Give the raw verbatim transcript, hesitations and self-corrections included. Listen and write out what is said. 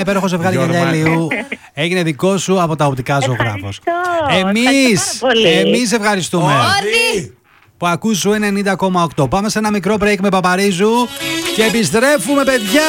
υπέροχο ζευγάρι γυαλιά ηλίου έγινε δικό σου από τα Οπτικά Ζωγράφος. Εμείς, εμείς ευχαριστούμε που ακούς Ζου ενενήντα κόμμα οκτώ. Πάμε σε ένα μικρό break με Παπαρίζου και επιστρέφουμε, παιδιά.